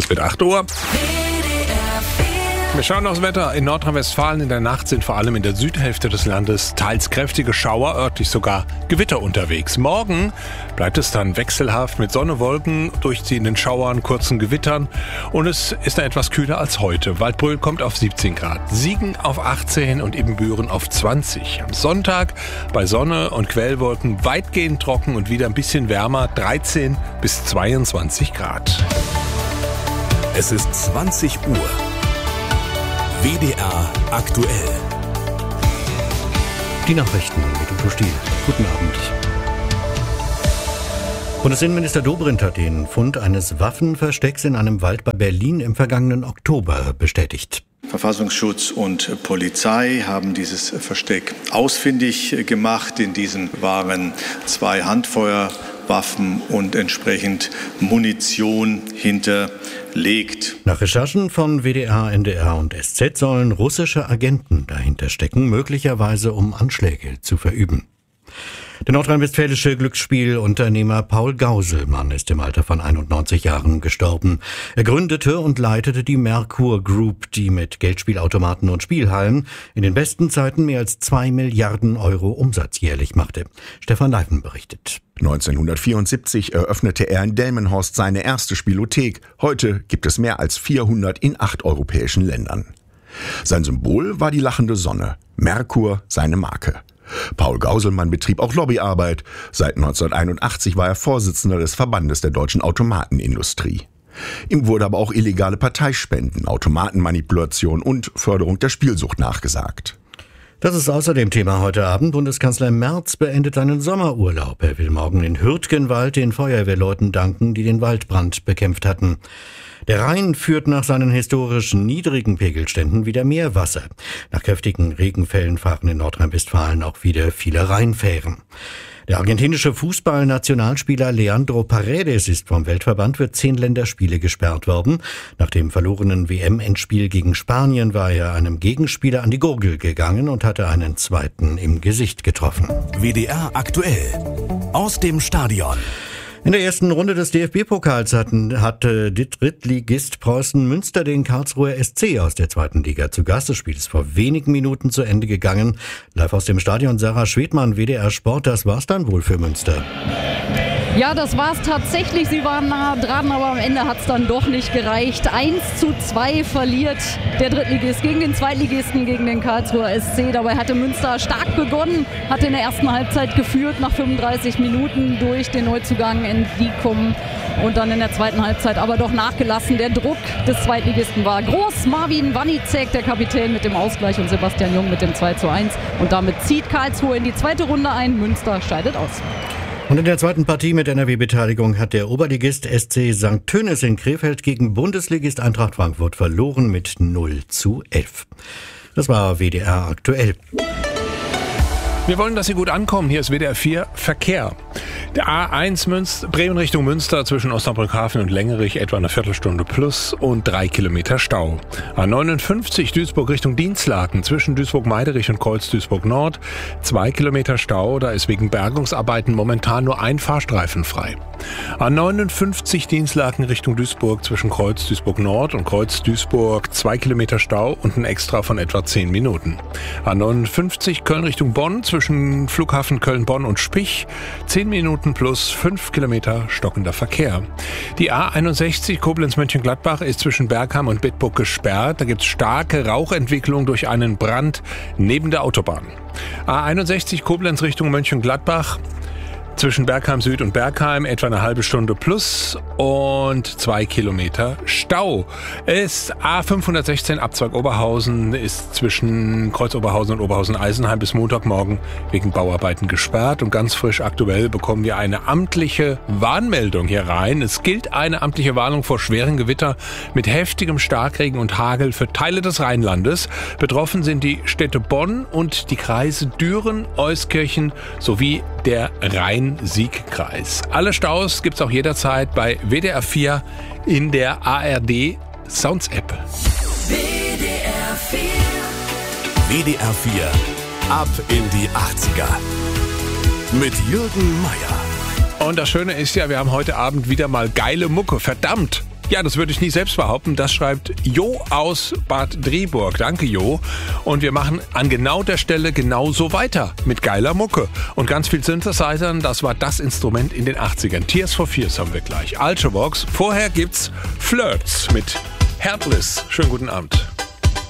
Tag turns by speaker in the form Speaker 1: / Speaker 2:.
Speaker 1: Es wird 8 Uhr. Wir schauen aufs Wetter. In Nordrhein-Westfalen in der Nacht sind vor allem in der Südhälfte des Landes teils kräftige Schauer, örtlich sogar Gewitter unterwegs. Morgen bleibt es dann wechselhaft mit Sonne, Wolken, durchziehenden Schauern, kurzen Gewittern und es ist dann etwas kühler als heute. Waldbröl kommt auf 17 Grad, Siegen auf 18 und Ibbenbüren auf 20. Am Sonntag bei Sonne und Quellwolken weitgehend trocken und wieder ein bisschen wärmer, 13 bis 22 Grad.
Speaker 2: Es ist 20 Uhr. WDR aktuell.
Speaker 3: Die Nachrichten mit Udo Stiel. Guten Abend. Bundesinnenminister Dobrindt hat den Fund eines Waffenverstecks in einem Wald bei Berlin im vergangenen Oktober bestätigt.
Speaker 4: Verfassungsschutz und Polizei haben dieses Versteck ausfindig gemacht. In diesem waren 2 Handfeuerwaffen und entsprechend Munition hinterlegt.
Speaker 3: Nach Recherchen von WDR, NDR und SZ sollen russische Agenten dahinter stecken, möglicherweise um Anschläge zu verüben. Der nordrhein-westfälische Glücksspielunternehmer Paul Gauselmann ist im Alter von 91 Jahren gestorben. Er gründete und leitete die Merkur Group, die mit Geldspielautomaten und Spielhallen in den besten Zeiten mehr als 2 Milliarden Euro Umsatz jährlich machte. Stefan Leifen berichtet.
Speaker 5: 1974 eröffnete er in Delmenhorst seine erste Spielothek. Heute gibt es mehr als 400 in 8 europäischen Ländern. Sein Symbol war die lachende Sonne, Merkur seine Marke. Paul Gauselmann betrieb auch Lobbyarbeit. Seit 1981 war er Vorsitzender des Verbandes der deutschen Automatenindustrie. Ihm wurde aber auch illegale Parteispenden, Automatenmanipulation und Förderung der Spielsucht nachgesagt.
Speaker 3: Das ist außerdem Thema heute Abend. Bundeskanzler Merz beendet seinen Sommerurlaub. Er will morgen in Hürtgenwald den Feuerwehrleuten danken, die den Waldbrand bekämpft hatten. Der Rhein führt nach seinen historisch niedrigen Pegelständen wieder mehr Wasser. Nach kräftigen Regenfällen fahren in Nordrhein-Westfalen auch wieder viele Rheinfähren. Der argentinische Fußballnationalspieler Leandro Paredes ist vom Weltverband für 10 Länderspiele gesperrt worden. Nach dem verlorenen WM-Endspiel gegen Spanien war er einem Gegenspieler an die Gurgel gegangen und hatte einen zweiten im Gesicht getroffen.
Speaker 2: WDR aktuell. Aus dem Stadion.
Speaker 3: In der ersten Runde des DFB-Pokals hatte Drittligist Preußen Münster den Karlsruher SC aus der 2. Liga zu Gast. Das Spiel ist vor wenigen Minuten zu Ende gegangen. Live aus dem Stadion Sarah Schwedmann, WDR Sport. Das war's dann wohl für Münster.
Speaker 6: Ja, das war's tatsächlich. Sie waren nah dran, aber am Ende hat's dann doch nicht gereicht. 1:2 verliert der Drittligist gegen den Zweitligisten, gegen den Karlsruher SC. Dabei hatte Münster stark begonnen, hat in der ersten Halbzeit geführt, nach 35 Minuten durch den Neuzugang Endikum und dann in der zweiten Halbzeit aber doch nachgelassen. Der Druck des Zweitligisten war groß. Marvin Wanicek, der Kapitän, mit dem Ausgleich und Sebastian Jung mit dem 2:1. Und damit zieht Karlsruhe in die zweite Runde ein. Münster scheidet aus.
Speaker 3: Und in der zweiten Partie mit NRW-Beteiligung hat der Oberligist SC St. Tönnes in Krefeld gegen Bundesligist Eintracht Frankfurt verloren mit 0:11. Das war WDR aktuell.
Speaker 1: Wir wollen, dass Sie gut ankommen. Hier ist WDR 4 Verkehr. Der A1 Bremen Richtung Münster zwischen Osnabrück-Hafen und Längerich etwa eine Viertelstunde plus und 3 Kilometer Stau. A59 Duisburg Richtung Dinslaken zwischen Duisburg-Meiderich und Kreuz-Duisburg-Nord 2 Kilometer Stau. Da ist wegen Bergungsarbeiten momentan nur ein Fahrstreifen frei. A59 Dinslaken Richtung Duisburg zwischen Kreuz-Duisburg-Nord und Kreuz-Duisburg 2 Kilometer Stau und ein Extra von etwa 10 Minuten. A59 Köln Richtung Bonn zwischen Flughafen Köln-Bonn und Spich 10 Minuten plus 5 Kilometer stockender Verkehr. Die A61 Koblenz-Mönchengladbach ist zwischen Bergheim und Bitburg gesperrt. Da gibt es starke Rauchentwicklung durch einen Brand neben der Autobahn. A61 Koblenz Richtung Mönchengladbach zwischen Bergheim Süd und Bergheim etwa eine halbe Stunde plus und 2 Kilometer Stau. Ist A516 Abzweig Oberhausen ist zwischen Kreuz Oberhausen und Oberhausen-Eisenheim bis Montagmorgen wegen Bauarbeiten gesperrt. Und ganz frisch aktuell bekommen wir eine amtliche Warnmeldung hier rein. Es gilt eine amtliche Warnung vor schweren Gewitter mit heftigem Starkregen und Hagel für Teile des Rheinlandes. Betroffen sind die Städte Bonn und die Kreise Düren, Euskirchen sowie der Rhein-Sieg-Kreis. Alle Staus gibt's auch jederzeit bei WDR 4 in der ARD Sounds App.
Speaker 2: WDR 4. WDR 4. Ab in die 80er. Mit Jürgen Meier.
Speaker 1: Und das Schöne ist ja, wir haben heute Abend wieder mal geile Mucke. Verdammt! Ja, das würde ich nie selbst behaupten. Das schreibt Jo aus Bad Driburg. Danke, Jo. Und wir machen an genau der Stelle genauso weiter mit geiler Mucke. Und ganz viel Synthesizern, das war das Instrument in den 80ern. Tears for Fears haben wir gleich. Ultravox. Vorher gibt's Flirts mit Helpless. Schönen guten Abend.